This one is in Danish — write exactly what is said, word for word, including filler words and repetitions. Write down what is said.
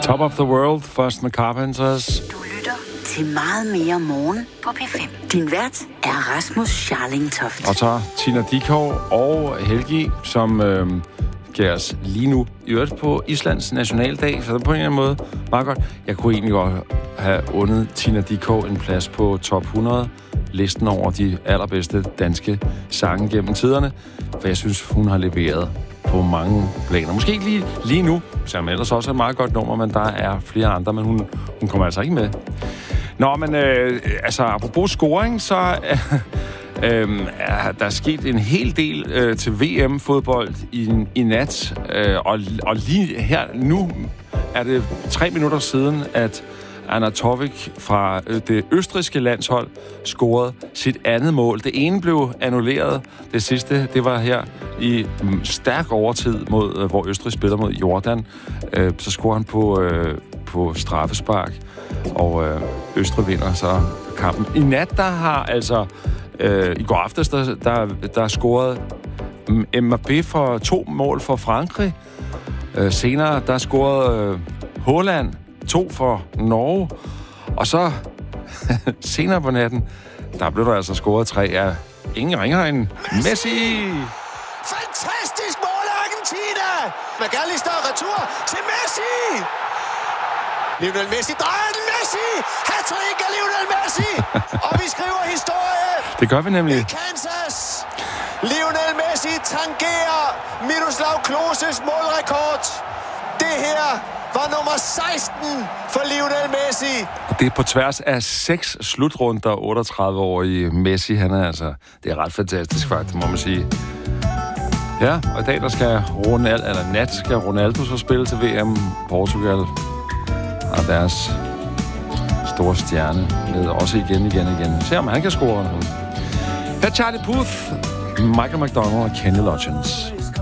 Top of the World, først The Carpenters. Du lytter til Meget mere morgen på P fem. Din vært er Rasmus Scharling-Toft. Og så Tina Dickow og Helgi, som øh, giver os lige nu i øvrigt på Islands nationaldag. Så det er på en eller anden måde meget godt. Jeg kunne egentlig godt have undet Tina Dickow en plads på top hundrede. Listen over de allerbedste danske sange gennem tiderne. For jeg synes, hun har leveret på mange planer. Måske ikke lige, lige nu, som ellers også er et meget godt nummer, men der er flere andre, men hun, hun kommer altså ikke med. Nå, men øh, altså, apropos scoring, så øh, er der sket en hel del øh, til V M-fodbold i, i nat. Øh, og, og lige her nu er det tre minutter siden, at Arnautovic fra det østrigske landshold scorede sit andet mål. Det ene blev annulleret. Det sidste, det var her i stærk overtid, mod, hvor Østrig spiller mod Jordan. Så scorer han på, på straffespark, og Østrig vinder så kampen. I nat, der har altså i går aftes, der, der, der scoret Mbappé for to mål for Frankrig. Senere, der scorede Haaland to for Norge. Og så senere på natten, der blev der altså scoret tre af ingen ringer end Messi. Messi! Fantastisk mål af Argentina! McAllister retur til Messi! Lionel Messi drejer den. Messi! Hat-trick af Lionel Messi! Og vi skriver historie! Det gør vi nemlig. I Kansas! Lionel Messi tangerer Miroslav Kloses målrekord. Det her var nummer seksten for Lionel Messi. Det er på tværs af seks slutrunder, otteogtredive-årige Messi. Han er altså... Det er ret fantastisk, faktisk, må man sige. Ja, og i dag, der skal Ronaldo, eller nat, skal Ronaldo så spille til V M. Portugal og deres store stjerne med også igen, igen, igen. Se om han kan score. Her Charlie Puth, Michael McDonald og Kenny Loggins.